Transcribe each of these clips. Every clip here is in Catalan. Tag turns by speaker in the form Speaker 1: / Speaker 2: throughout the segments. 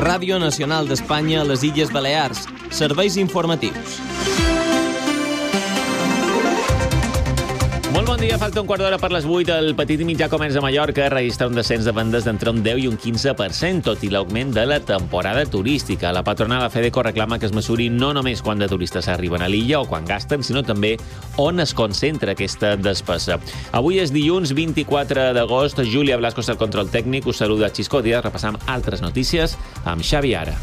Speaker 1: Ràdio Nacional d'Espanya a les Illes Balears. Serveis informatius.
Speaker 2: Molt bon dia, falta un quart d'hora per les 8. El petit i mitjà comerç de Mallorca registra un descens de vendes d'entre un 10 i un 15%, tot i l'augment de la temporada turística. La patronal FEDECO reclama que es mesuri no només quan de turistes arriben a l'illa o quan gasten, sinó també on es concentra aquesta despesa. Avui és dilluns 24 d'agost. Júlia Blasco és el control tècnic. Us saluda Xisco Díaz. Repassam altres notícies amb Xavi Ara.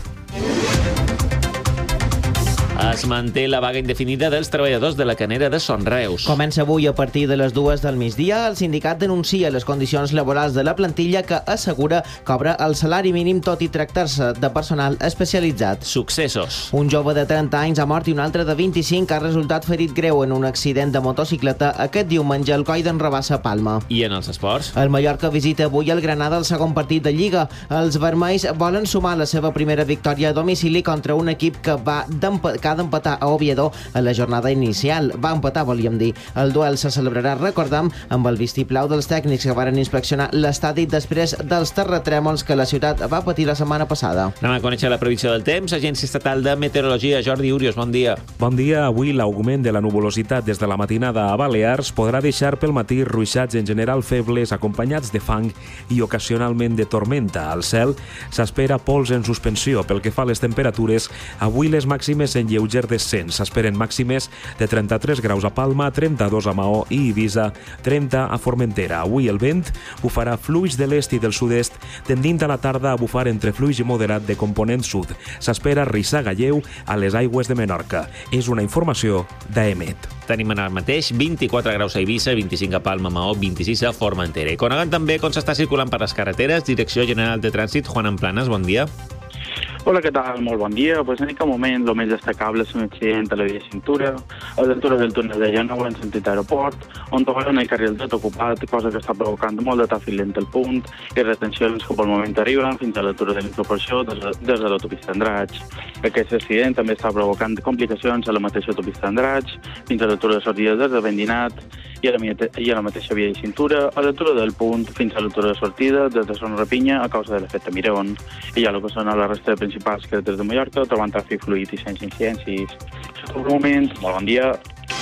Speaker 2: Es manté la vaga indefinida dels treballadors de la canera de Son Reus.
Speaker 3: Comença avui a partir de les 2 del migdia. El sindicat denuncia les condicions laborals de la plantilla que assegura cobra el salari mínim tot i tractar-se de personal especialitzat.
Speaker 2: Successos.
Speaker 3: Un jove de 30 anys ha mort i un altre de 25 ha resultat ferit greu en un accident de motocicleta aquest diumenge al coll d'en Rabassa, Palma.
Speaker 2: I en els esports?
Speaker 3: El Mallorca visita avui el Granada al segon partit de Lliga. Els vermells volen sumar la seva primera victòria a domicili contra un equip que ha d'empatar a Oviedo a la jornada inicial. Va empatar, volíem dir. El duel se celebrarà, recordem, amb el vistiplau dels tècnics que varen inspeccionar l'estadi després dels terratrèmols que la ciutat va patir la setmana passada.
Speaker 2: Anem a conèixer la previsió del temps. Agència Estatal de Meteorologia, Jordi Urios, bon dia.
Speaker 4: Bon dia. Avui l'augment de la nuvolositat des de la matinada a Balears podrà deixar pel matí ruixats en general febles acompanyats de fang i ocasionalment de tormenta. Al cel s'espera pols en suspensió. Pel que fa a les temperatures, avui les màximes en lleuger descens. S'esperen màximes de 33 graus a Palma, 32 a Maó i Eivissa, 30 a Formentera. Avui el vent bufarà fluix de l'est i del sud-est, tendint a la tarda a bufar entre fluix i moderat de component sud. S'espera rissaga lleu a les aigües de Menorca. És una informació d'AEMET.
Speaker 2: Tenim ara mateix 24 graus a Eivissa, 25 a Palma, Maó, 26 a Formentera. I coneguem també com s'està circulant per les carreteres. Direcció General de Trànsit, Juan Amplanas, bon dia.
Speaker 5: Hola, què tal? Molt bon dia. En aquest moment el més destacable és un accident a la via Cintura, a l'altura del túnel de Gènova en sentit aeroport, on trobaran el carril tot ocupat, cosa que està provocant molt de tràfic lent al punt i retencions que pel moment arriben fins a l'altura de l'incorporació des de l'autopista Andratx. Aquest accident també està provocant complicacions a la mateixa autopista Andratx, fins a l'altura de sortida des de Vendinat i a la mateixa via de Cintura, a l'altura del punt fins a l'altura de sortida des de Son Rapinya a causa de l'efecte Mirón. I ja el que són a la resta de principals carreteres de Mallorca, trobant tràfic fluid i sense incidències. Per un moment, molt bon dia.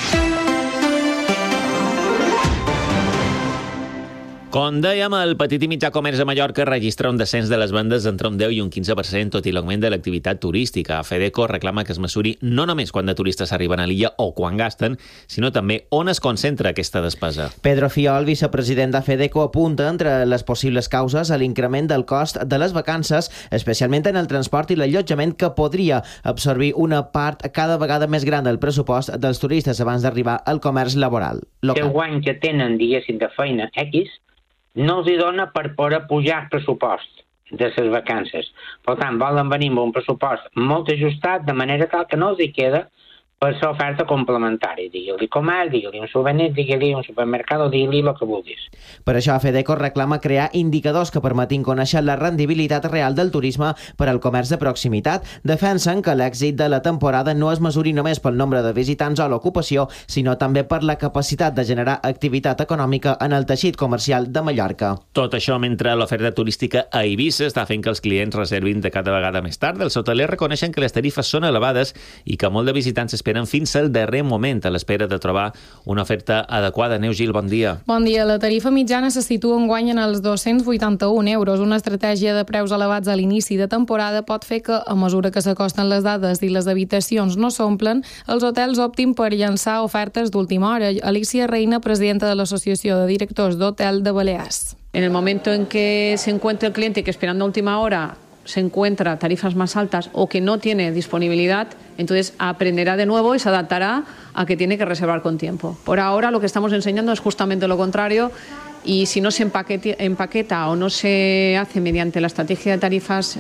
Speaker 2: Com dèiem, el petit i mitjà comerç de Mallorca registra un descens de les vendes d'entre un 10 i un 15%, tot i l'augment de l'activitat turística. FEDECO reclama que es mesuri no només quan de turistes arriben a l'illa o quan gasten, sinó també on es concentra aquesta despesa.
Speaker 3: Pedro Fiol, vicepresident de FEDECO, apunta entre les possibles causes a l'increment del cost de les vacances, especialment en el transport i l'allotjament, que podria absorbir una part cada vegada més gran del pressupost dels turistes abans d'arribar al comerç laboral local.
Speaker 6: El guany que tenen, diguéssim, de feina X, no els hi dona per poder pujar el pressupost de les vacances. Per tant, volen venir amb un pressupost molt ajustat, de manera tal que no els hi queda per ser oferta complementària. Digue-li comerç, digue-li un souvenir, digue-li un supermercat o digue-li el que vulguis.
Speaker 3: Per això, FEDECO reclama crear indicadors que permetin conèixer la rendibilitat real del turisme per al comerç de proximitat. Defensen que l'èxit de la temporada no es mesuri només pel nombre de visitants o l'ocupació, sinó també per la capacitat de generar activitat econòmica en el teixit comercial de Mallorca.
Speaker 2: Tot això mentre l'oferta turística a Eivissa està fent que els clients reservin de cada vegada més tard. Els hotelers reconeixen que les tarifes són elevades i que molt de visitants esperen fins al darrer moment a l'espera de trobar una oferta adequada. Neus Gil, bon dia.
Speaker 7: Bon dia. La tarifa mitjana se situa enguany en els 281 euros. Una estratègia de preus elevats a l'inici de temporada pot fer que, a mesura que s'acosten les dades i les habitacions no s'omplen, els hotels optin per llançar ofertes d'última hora. Alicia Reina, presidenta de l'Associació de Directors d'Hotel de Balears.
Speaker 8: En el momento en que se encuentra el cliente que esperando a última hora se encuentra tarifas más altas o que no tiene disponibilidad, entonces aprenderá de nuevo y se adaptará a que tiene que reservar con tiempo. Por ahora lo que estamos enseñando es justamente lo contrario, y si no se empaqueta o no se hace mediante la estrategia de tarifas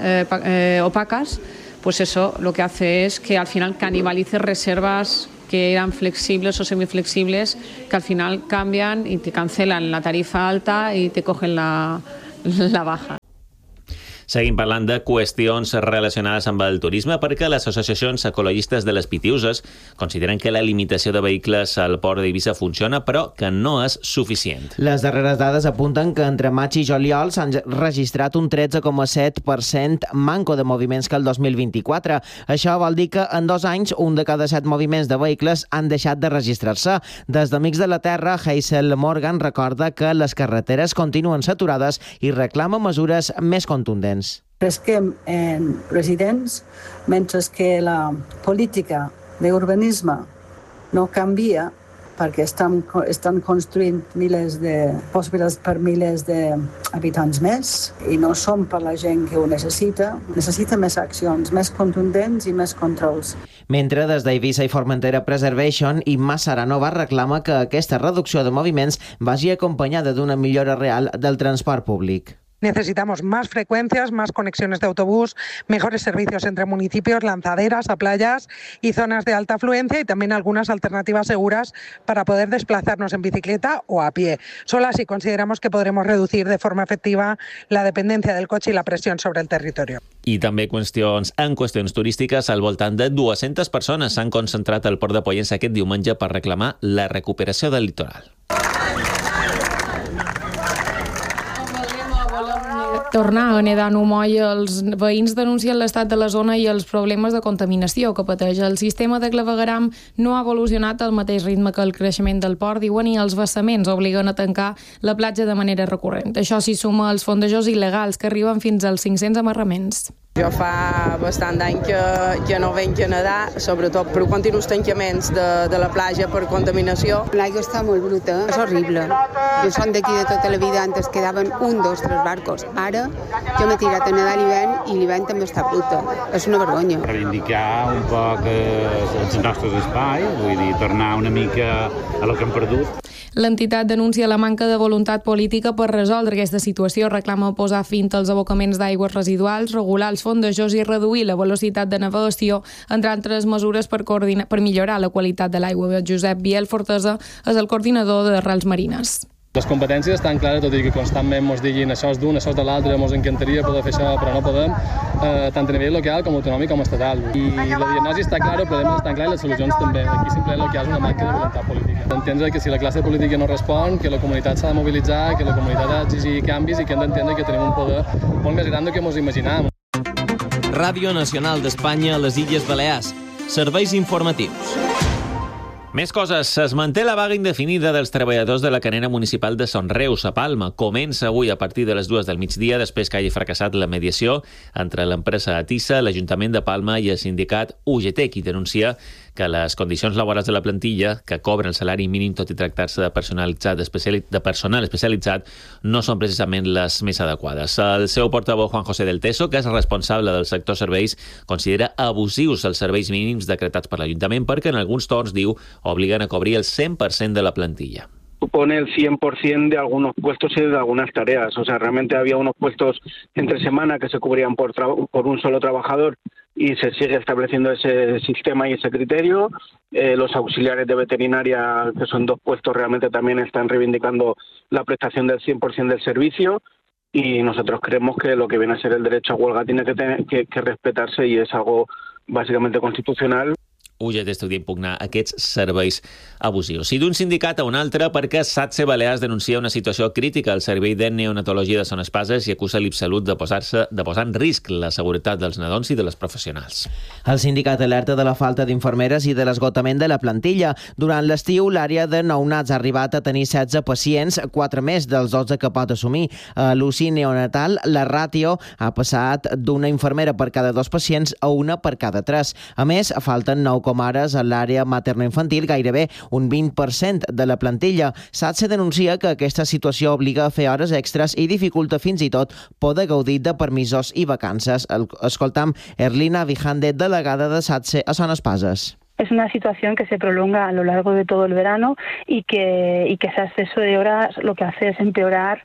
Speaker 8: opacas, pues eso lo que hace es que al final canibalice reservas que eran flexibles o semiflexibles, que al final cambian y te cancelan la tarifa alta y te cogen la baja.
Speaker 2: Seguim parlant de qüestions relacionades amb el turisme perquè les associacions ecologistes de les Pitiuses consideren que la limitació de vehicles al port d'Eivissa funciona, però que no és suficient.
Speaker 3: Les darreres dades apunten que entre maig i juliol s'han registrat un 13,7% manco de moviments que el 2024. Això vol dir que en 2 anys un de cada 7 moviments de vehicles han deixat de registrar-se. Des d'Amics de la Terra, Hazel Morgan recorda que les carreteres continuen saturades i reclama mesures més contundents.
Speaker 9: Pesquem en residents, mentre que la política d'urbanisme no canvia perquè estan construint possibilitats per milers d'habitants més i no són per la gent que ho necessita. Necessita més accions, més contundents i més controls.
Speaker 3: Mentre des d'Eivissa i Formentera Preservation, Imma Saranova reclama que aquesta reducció de moviments vagi acompanyada d'una millora real del transport públic.
Speaker 10: Necesitamos más frecuencias, más conexiones de autobús, mejores servicios entre municipios, lanzaderas a playas y zonas de alta afluencia y también algunas alternativas seguras para poder desplazarnos en bicicleta o a pie. Solo así consideramos que podremos reducir de forma efectiva la dependencia del coche y la presión sobre el territorio.
Speaker 2: I també en qüestions turístiques, al voltant de 200 persones s'han concentrat al Port de Pollença aquest diumenge per reclamar la recuperació del litoral.
Speaker 7: Tornar a nedar no molla, els veïns denuncien l'estat de la zona i els problemes de contaminació que pateix. El sistema de clavegueram no ha evolucionat al mateix ritme que el creixement del port, diuen, i els vessaments obliguen a tancar la platja de manera recurrent. Això s'hi suma als fondejos il·legals que arriben fins als 500 amarraments.
Speaker 11: Jo fa bastant d'any que no venc a nedar, sobretot per continus tancaments de la platja per contaminació.
Speaker 12: L'aigua està molt bruta, és horrible. Jo som d'aquí de tota la vida, antes quedaven 1, 2, 3 barcos. Ara jo m'he tirat a nedar a l'hivern i l'hivern també està bruta. És una vergonya.
Speaker 13: Reivindicar un poc els nostres espais, vull dir, tornar una mica a lo que hem perdut.
Speaker 7: L'entitat denuncia la manca de voluntat política per resoldre aquesta situació, reclama posar fin als abocaments d'aigües residuals, regular els fondejos i reduir la velocitat de navegació, entre altres mesures per millorar la qualitat de l'aigua. Josep Biel Fortesa és el coordinador d'Arrels Marines.
Speaker 14: Les competències estan clares, tot i que constantment ens diguin això és d'un, això és de l'altre, ens encantaria poder fer això, però no podem, tant a nivell local com autonòmic com estatal. I la diagnosi està clara, el problema està clar i les solucions també. Aquí simplement el que hi ha és una manca de voluntat política. Entendre que si la classe política no respon, que la comunitat s'ha de mobilitzar, que la comunitat ha d'exigir canvis i que hem d'entendre que tenim un poder molt més gran del que ens imaginàvem.
Speaker 1: Ràdio Nacional d'Espanya a les Illes Balears. Serveis informatius.
Speaker 2: Més coses. Es manté la vaga indefinida dels treballadors de la canera municipal de Son Reus, a Palma. Comença avui a partir de les 2 del migdia, després que hagi fracassat la mediació entre l'empresa Atissa, l'Ajuntament de Palma i el sindicat UGT, qui denuncia que les condicions laborals de la plantilla, que cobren el salari mínim tot i tractar-se de personal especialitzat, no són precisament les més adequades. El seu portaveu, Juan José del Teso, que és responsable del sector serveis, considera abusius els serveis mínims decretats per l'Ajuntament perquè en alguns torns, diu, obligan a cobrir el 100% de la plantilla.
Speaker 5: Supone el 100% de algunos puestos y de algunas tareas. O sea, realmente había unos puestos entre semana que se cubrían por un solo trabajador y se sigue estableciendo ese sistema y ese criterio. Los auxiliares de veterinaria, que son 2 puestos, realmente también están reivindicando la prestación del 100% del servicio. Y nosotros creemos que lo que viene a ser el derecho a huelga tiene que respetarse y es algo básicamente constitucional.
Speaker 2: UGT estudia impugnar aquests serveis abusius. I d'un sindicat a un altre perquè SATSE Balears denuncia una situació crítica al servei de neonatologia de Son Espases i acusa l'Ipsalut de posar en risc la seguretat dels nadons i de les professionals.
Speaker 3: El sindicat alerta de la falta d'infermeres i de l'esgotament de la plantilla. Durant l'estiu, l'àrea de nounats ha arribat a tenir 16 pacients, 4 més dels 12 que pot assumir. A l'UCI neonatal, la ràtio ha passat d'una infermera per cada 2 pacients a una per cada 3. A més, falten 9 comares a l'àrea materno-infantil, gairebé un 20% de la plantilla. SATSE denuncia que aquesta situació obliga a fer hores extres i dificulta fins i tot poder gaudir de permisos i vacances. Escoltam Erlina Vijande, delegada de SATSE a Son Espases.
Speaker 15: Es una situación que se prolonga a lo largo de todo el verano y que ese exceso de horas lo que hace es empeorar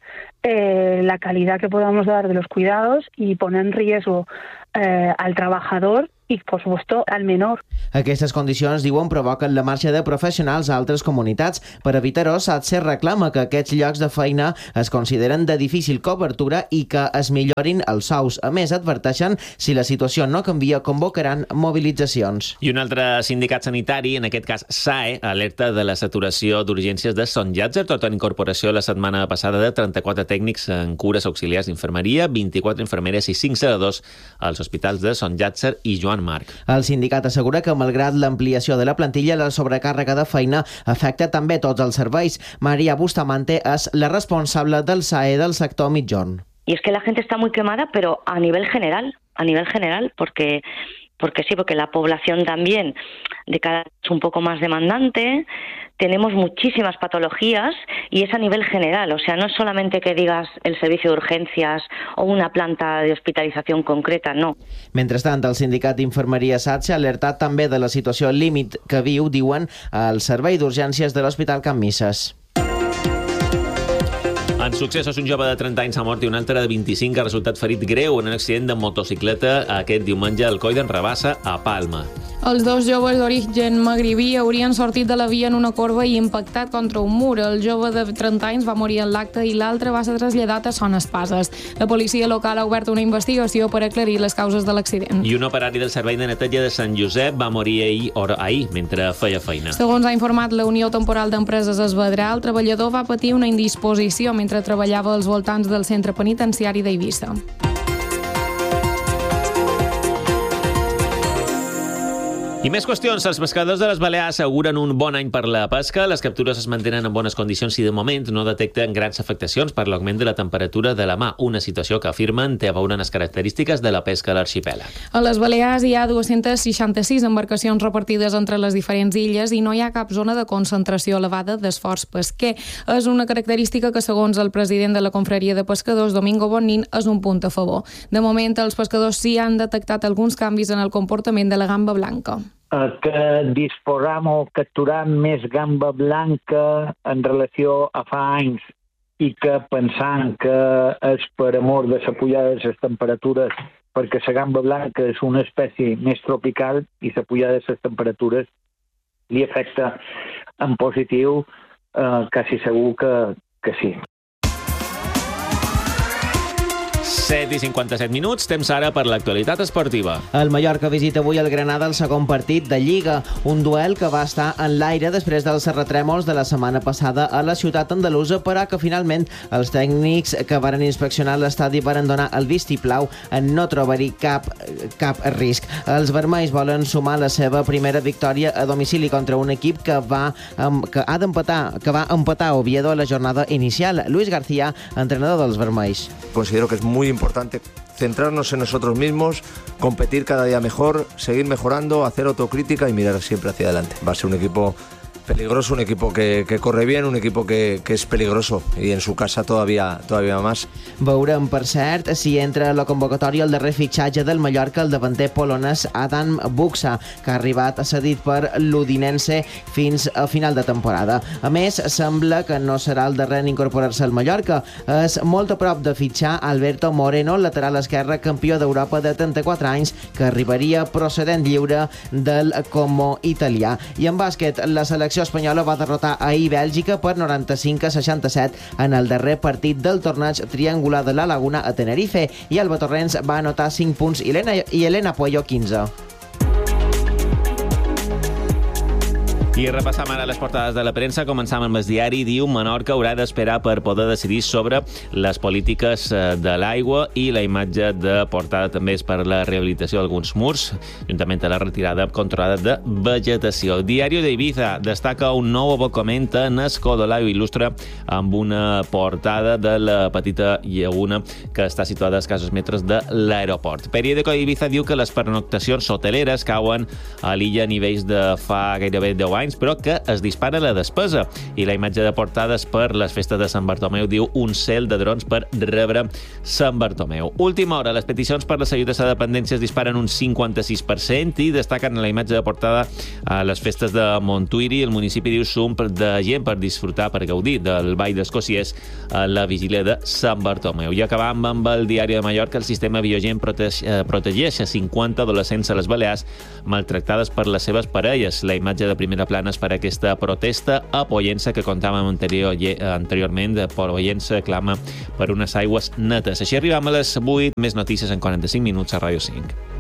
Speaker 15: la calidad que podamos dar de los cuidados y poner en riesgo al trabajador y, por supuesto, al menor.
Speaker 3: Aquestes condicions, diuen, provoquen la marxa de professionals a altres comunitats. Per evitar-ho, SATSE reclama que aquests llocs de feina es consideren de difícil cobertura i que es millorin els sous. A més, adverteixen, si la situació no canvia, convocaran mobilitzacions.
Speaker 2: I un altre sindicat sanitari, en aquest cas SAE, alerta de la saturació d'urgències de Sant Llàtzer, tot en incorporació la setmana passada de 34 tècnics en cures auxiliars d'infermeria, 24 infermeres i 5 segadors als hospitals de Sant Llàtzer i Joan Marc.
Speaker 3: El sindicat assegura que, malgrat l'ampliació de la plantilla, la sobrecàrrega de feina afecta també tots els serveis. María Bustamante és la responsable del SAE del sector mitjón.
Speaker 16: Y es que la gente está muy quemada, pero a nivel general, porque sí, porque la población también de cada vez es un poco más demandante, tenemos muchísimas patologías y es a nivel general, o sea, no es solamente que digas el servicio de urgencias o una planta de hospitalización concreta, no.
Speaker 3: Mentrestant, el sindicat d'infermeria SATSE ha alertat també de la situació límit que viu, diuen, el servei d'urgències de l'Hospital Can Misses.
Speaker 2: En successos, un jove de 30 anys ha mort i un altre de 25 ha resultat ferit greu en un accident de motocicleta aquest diumenge al Coll d'en Rabassa, a Palma.
Speaker 7: Els dos joves d'origen magribí haurien sortit de la via en una corba i impactat contra un mur. El jove de 30 anys va morir en l'acte i l'altre va ser traslladat a Son Espases. La policia local ha obert una investigació per aclarir les causes de l'accident.
Speaker 2: I un operari del servei de neteja de Sant Josep va morir ahir mentre feia feina.
Speaker 7: Segons ha informat la Unió Temporal d'Empreses Esvedrà, el treballador va patir una indisposició mentre treballava als voltants del centre penitenciari d'Eivissa.
Speaker 2: I més qüestions. Els pescadors de les Balears asseguren un bon any per la pesca. Les captures es mantenen en bones condicions i de moment no detecten grans afectacions per l'augment de la temperatura de la mar, una situació que afirmen té a veure amb les característiques de la pesca a l'arxipèlag.
Speaker 7: A les Balears hi ha 266 embarcacions repartides entre les diferents illes i no hi ha cap zona de concentració elevada d'esforç pesquer. És una característica que, segons el president de la Confraria de Pescadors, Domingo Bonin, és un punt a favor. De moment, els pescadors sí han detectat alguns canvis en el comportament de la gamba blanca.
Speaker 17: Que disposam o capturam més gamba blanca en relació a fa anys i que pensant que és per amor de la pujada de les temperatures, perquè la gamba blanca és una espècie més tropical i la pujada de les temperatures li afecta en positiu, quasi segur que sí.
Speaker 2: 7:57 minuts, temps ara per l'actualitat esportiva.
Speaker 3: El Mallorca visita avui el Granada el segon partit de Lliga, un duel que va estar en l'aire després dels terratrèmols de la setmana passada a la ciutat andalusa, però que finalment els tècnics que varen inspeccionar l'estadi varen donar el vistiplau en no trobar-hi cap risc. Els vermells volen sumar la seva primera victòria a domicili contra un equip que va empatar Oviedo a la jornada inicial. Luis García, entrenador dels vermells.
Speaker 18: Considero que es muy importante centrarnos en nosotros mismos, competir cada día mejor, seguir mejorando, hacer autocrítica y mirar siempre hacia adelante. Va a ser un equipo peligroso, un equipo que corre bien, un equipo que es peligroso y en su casa todavía más.
Speaker 3: Veurem, per cert, si entra a la convocatòria el darrer fitxatge del Mallorca, el davanter polonès Adam Buksa, que ha arribat cedit per l'Udinense fins a final de temporada. A més, sembla que no serà el darrer en incorporar-se al Mallorca. És molt a prop de fitxar Alberto Moreno, lateral esquerre, campió d'Europa de 34 anys, que arribaria procedent lliure del Como italià. I en bàsquet, la selecció espanyola va derrotar ahir Bèlgica per 95-67 en el darrer partit del torneig triangular de la Laguna a Tenerife, i Alba Torrents va anotar 5 punts i Elena Puello 15.
Speaker 2: I repassam ara les portades de la premsa. Començam amb el diari. Diu: Menorca haurà d'esperar per poder decidir sobre les polítiques de l'aigua, i la imatge de portada també és per la rehabilitació d'alguns murs, juntament a la retirada controlada de vegetació. Diari d'Ibiza destaca un nou abocament en Escodolao, il·lustra amb una portada de la petita llaguna que està situada a escassos metres de l'aeroport. Periódico d'Ibiza diu que les pernoctacions hoteleres cauen a l'illa a nivells de fa gairebé 10 anys, anys, però que es dispara la despesa. I la imatge de portades per les festes de Sant Bartomeu diu un cel de drons per rebre Sant Bartomeu. Última hora, les peticions per les ajudes a dependència es disparen un 56% i destaquen la imatge de portada a les festes de Montuïri. El municipi diu sum de gent per disfrutar, per gaudir del Ball d'Escòcies a la vigília de Sant Bartomeu. I acabam amb el Diari de Mallorca. El sistema Biogen protegeix a 50 adolescents a les Balears maltractades per les seves parelles. La imatge de primera plana és per aquesta protesta a Pollença que contàvem anteriorment. Pollença clama per unes aigües netes. Així arribam a les 8. Més notícies en 45 minuts a Ràdio 5.